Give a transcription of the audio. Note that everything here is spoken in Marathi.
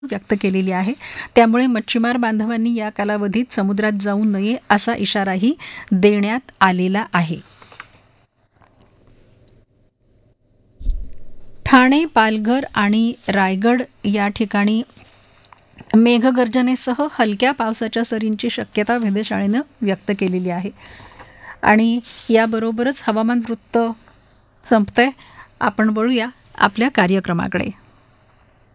व्यक्त केलेली आहे. त्यामुळे मच्छीमार बांधवांनी या कालावधीत समुद्रात जाऊ नये असा इशाराही देण्यात आलेला आहे. ठाणे, पालघर आणि रायगड या ठिकाणी मेघगर्जनेसह हलक्या पावसाच्या सरींची शक्यता वेधशाळेनं व्यक्त केलेली आहे. आणि याबरोबरच हवामान वृत्त संपतंय. आपण वळूया आपल्या कार्यक्रमाकडे.